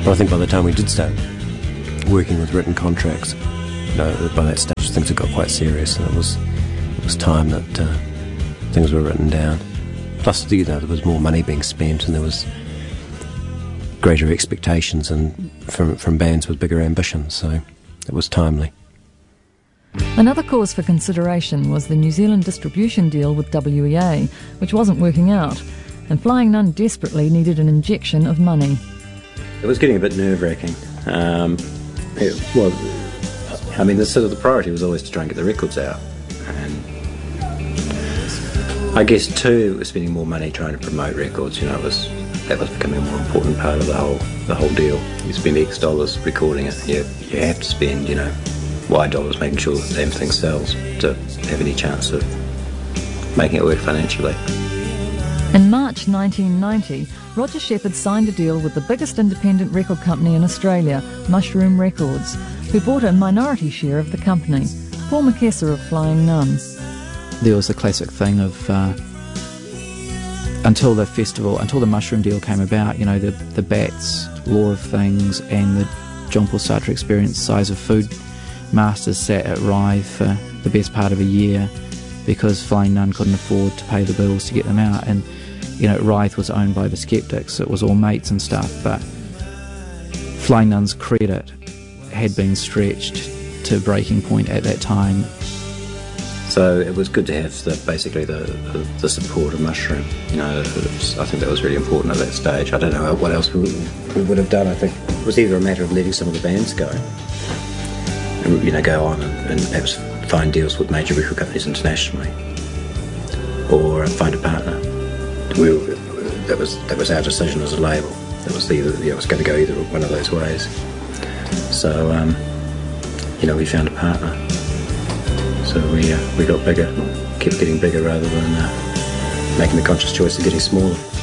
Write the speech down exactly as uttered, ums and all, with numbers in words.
But I think by the time we did start working with written contracts, you know, by that stage things had got quite serious, and it was it was time that uh, things were written down. Plus, you know, there was more money being spent, and there was greater expectations and from from bands with bigger ambitions, so it was timely. Another cause for consideration was the New Zealand distribution deal with W E A, which wasn't working out, and Flying Nun desperately needed an injection of money. It was getting a bit nerve-wracking. Um, it, well, I mean, the sort of the priority was always to try and get the records out, and I guess too, it was spending more money trying to promote records. You know, it was that was becoming a more important part of the whole the whole deal. You spend X dollars recording it, you you have to spend, you know, Y dollars making sure that everything sells to have any chance of making it work financially. In March nineteen ninety, Roger Shepherd signed a deal with the biggest independent record company in Australia, Mushroom Records, who bought a minority share of the company. Paul McKesser of Flying Nun. There was the classic thing of uh, until the festival, until the Mushroom deal came about, you know, the, the Bats, Law of Things, and the John Paul Sartre Experience, Size of Food masters sat at Rive for the best part of a year because Flying Nun couldn't afford to pay the bills to get them out. And you know, Rive was owned by the Skeptics, it was all mates and stuff, but Flying Nun's credit had been stretched to breaking point at that time. So it was good to have the, basically the, the, the support of Mushroom. You know, it was, I think that was really important at that stage. I don't know what else we, we would have done. I think it was either a matter of letting some of the bands go, and, you know, go on and, and perhaps find deals with major record companies internationally, or find a partner. We, that was that was our decision as a label. It was either, you know, it was going to go either one of those ways. So um, you know, we found a partner. So we uh, we got bigger, kept getting bigger rather than uh, making the conscious choice of getting smaller.